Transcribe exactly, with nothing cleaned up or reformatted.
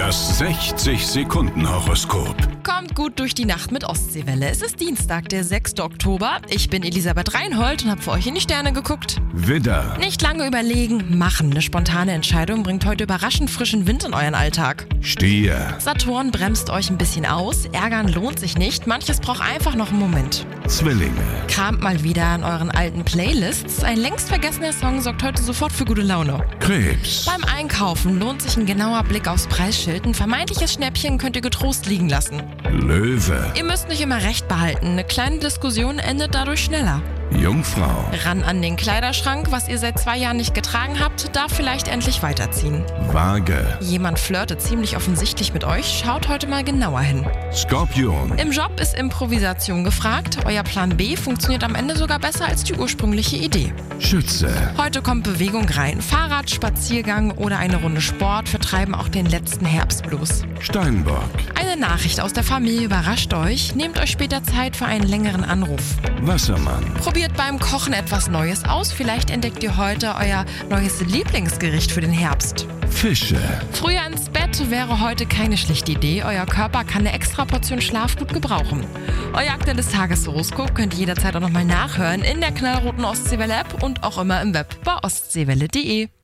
Das sechzig Sekunden Horoskop. Kommt gut durch die Nacht mit Ostseewelle. Es ist Dienstag, der sechster Oktober. Ich bin Elisabeth Reinhold und habe für euch in die Sterne geguckt. Widder, Nicht lange überlegen, machen. Eine spontane Entscheidung bringt heute überraschend frischen Wind in euren Alltag. Stier, Saturn bremst euch ein bisschen aus. Ärgern lohnt sich nicht. Manches braucht einfach noch einen Moment. Zwillinge, Kramt mal wieder an euren alten Playlists. Ein längst vergessener Song sorgt heute sofort für gute Laune. Krebs, Beim Einkaufen lohnt sich ein genauer Blick aufs Preisschild. Ein vermeintliches Schnäppchen könnt ihr getrost liegen lassen. Löwe, Ihr müsst nicht immer recht behalten. Eine kleine Diskussion endet dadurch schneller. Jungfrau, Ran an den Kleiderschrank, was ihr seit zwei Jahren nicht getragen habt, darf vielleicht endlich weiterziehen. Waage, Jemand flirtet ziemlich offensichtlich mit euch, schaut heute mal genauer hin. Skorpion, Im Job ist Improvisation gefragt, euer Plan B funktioniert am Ende sogar besser als die ursprüngliche Idee. Schütze, Heute kommt Bewegung rein. Fahrrad, Spaziergang oder eine Runde Sport vertreiben auch den letzten Herbstblues. Steinbock, Eine Nachricht aus der Familie überrascht euch, nehmt euch später Zeit für einen längeren Anruf. Wassermann, Probiert beim Kochen etwas Neues aus, vielleicht entdeckt ihr heute euer neues Lieblingsgericht für den Herbst. Fische, Früher ins Bett wäre heute keine schlechte Idee, euer Körper kann eine extra Portion Schlaf gut gebrauchen. Euer aktuelles Tageshoroskop könnt ihr jederzeit auch nochmal nachhören in der knallroten Ostseewelle-App und auch immer im Web bei ostseewelle punkt de.